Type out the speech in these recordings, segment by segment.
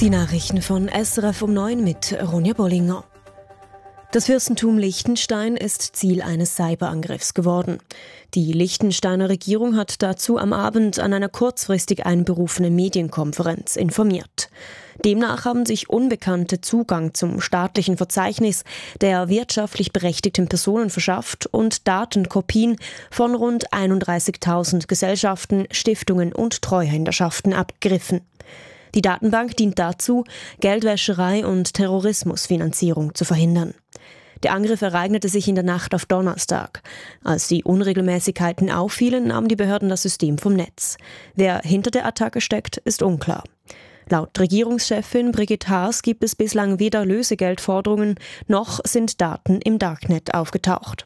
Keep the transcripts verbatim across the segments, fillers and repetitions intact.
Die Nachrichten von S R F um neun mit Ronja Bollinger. Das Fürstentum Liechtenstein ist Ziel eines Cyberangriffs geworden. Die Liechtensteiner Regierung hat dazu am Abend an einer kurzfristig einberufenen Medienkonferenz informiert. Demnach haben sich Unbekannte Zugang zum staatlichen Verzeichnis der wirtschaftlich berechtigten Personen verschafft und Datenkopien von rund einunddreißigtausend Gesellschaften, Stiftungen und Treuhänderschaften abgegriffen. Die Datenbank dient dazu, Geldwäscherei und Terrorismusfinanzierung zu verhindern. Der Angriff ereignete sich in der Nacht auf Donnerstag. Als die Unregelmäßigkeiten auffielen, nahmen die Behörden das System vom Netz. Wer hinter der Attacke steckt, ist unklar. Laut Regierungschefin Brigitte Haas gibt es bislang weder Lösegeldforderungen noch sind Daten im Darknet aufgetaucht.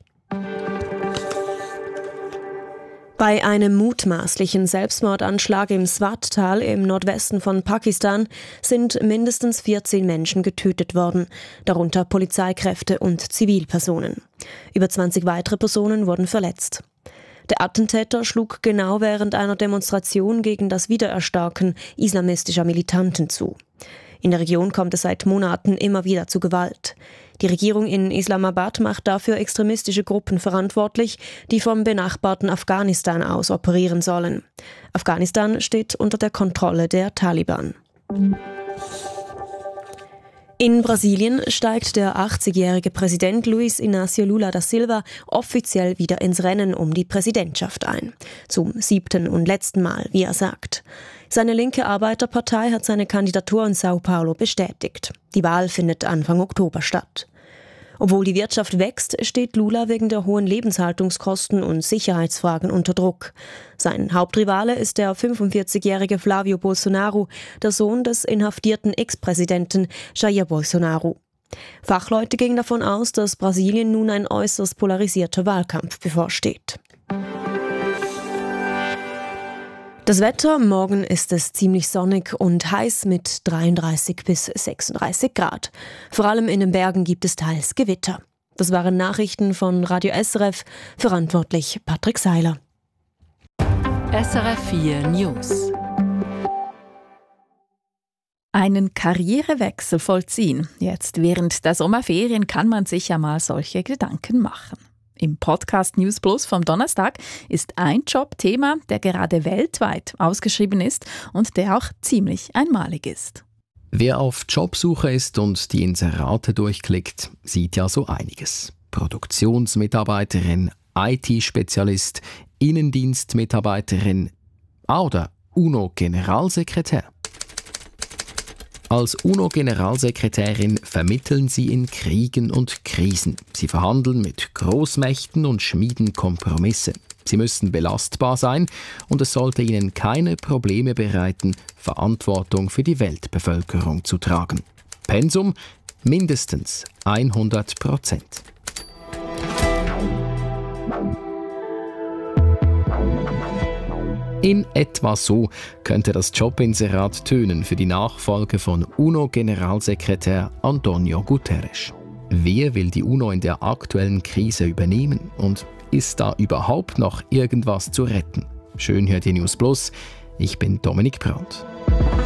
Bei einem mutmaßlichen Selbstmordanschlag im Swat-Tal im Nordwesten von Pakistan sind mindestens vierzehn Menschen getötet worden, darunter Polizeikräfte und Zivilpersonen. Über zwanzig weitere Personen wurden verletzt. Der Attentäter schlug genau während einer Demonstration gegen das Wiedererstarken islamistischer Militanten zu. In der Region kommt es seit Monaten immer wieder zu Gewalt. Die Regierung in Islamabad macht dafür extremistische Gruppen verantwortlich, die vom benachbarten Afghanistan aus operieren sollen. Afghanistan steht unter der Kontrolle der Taliban. In Brasilien steigt der achtzigjährige Präsident Luiz Inácio Lula da Silva offiziell wieder ins Rennen um die Präsidentschaft ein. Zum siebten und letzten Mal, wie er sagt. Seine linke Arbeiterpartei hat seine Kandidatur in Sao Paulo bestätigt. Die Wahl findet Anfang Oktober statt. Obwohl die Wirtschaft wächst, steht Lula wegen der hohen Lebenshaltungskosten und Sicherheitsfragen unter Druck. Sein Hauptrivale ist der fünfundvierzigjährige Flávio Bolsonaro, der Sohn des inhaftierten Ex-Präsidenten Jair Bolsonaro. Fachleute gehen davon aus, dass Brasilien nun ein äußerst polarisierter Wahlkampf bevorsteht. Das Wetter, morgen ist es ziemlich sonnig und heiß mit dreiunddreißig bis sechsunddreißig Grad. Vor allem in den Bergen gibt es teils Gewitter. Das waren Nachrichten von Radio S R F, verantwortlich Patrick Seiler. S R F vier News. Einen Karrierewechsel vollziehen. Jetzt während der Sommerferien kann man sich ja mal solche Gedanken machen. Im Podcast News Plus vom Donnerstag ist ein Job Thema, der gerade weltweit ausgeschrieben ist und der auch ziemlich einmalig ist. Wer auf Jobsuche ist und die Inserate durchklickt, sieht ja so einiges. Produktionsmitarbeiterin, I T-Spezialist, Innendienstmitarbeiterin oder UNO-Generalsekretär. Als UNO-Generalsekretärin vermitteln sie in Kriegen und Krisen. Sie verhandeln mit Großmächten und schmieden Kompromisse. Sie müssen belastbar sein und es sollte ihnen keine Probleme bereiten, Verantwortung für die Weltbevölkerung zu tragen. Pensum mindestens hundert Prozent. In etwa so könnte das Jobinserat tönen für die Nachfolge von UNO-Generalsekretär António Guterres. Wer will die UNO in der aktuellen Krise übernehmen und ist da überhaupt noch irgendwas zu retten? Schön hört ihr News Plus. Ich bin Dominik Brandt.